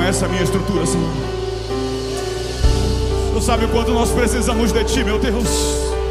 conhece a minha estrutura, Senhor. Tu sabe o quanto nós precisamos de Ti, meu Deus.